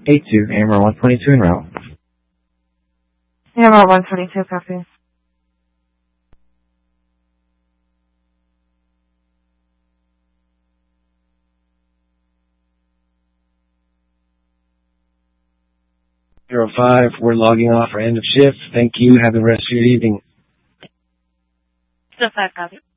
82, Amber 122 en route. Amber 122, copy. Zero 05, we're logging off for end of shift. Thank you. Have the rest of your evening. 05, copy.